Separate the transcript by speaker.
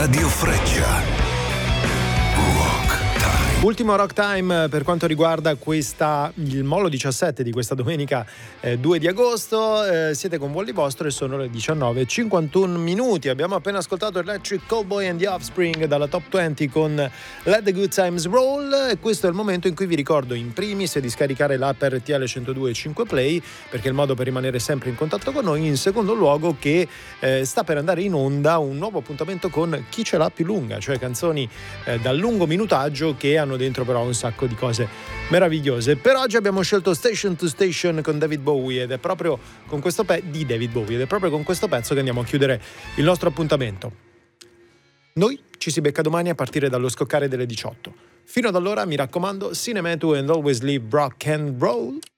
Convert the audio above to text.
Speaker 1: Radio Freccia. Rock Time.
Speaker 2: Ultimo Rock Time per quanto riguarda il Molo 17 di questa domenica 2 di agosto. Siete con Wally Vostro e sono le 19:51. Abbiamo appena ascoltato Electric Cowboy and the Offspring dalla Top 20 con Let the Good Times Roll, e questo è il momento in cui vi ricordo in primis di scaricare l'app RTL 102.5 Play, perché è il modo per rimanere sempre in contatto con noi. In secondo luogo che sta per andare in onda un nuovo appuntamento con Chi ce l'ha più lunga, cioè canzoni dal lungo minutaggio che hanno dentro però un sacco di cose meravigliose. Per oggi abbiamo scelto Station to Station con David Bowie ed è proprio con questo di David Bowie ed è proprio con questo pezzo che andiamo a chiudere il nostro appuntamento. Noi ci si becca domani a partire dallo scoccare delle 18. Fino ad allora mi raccomando, Cinemetu and always leave rock and roll.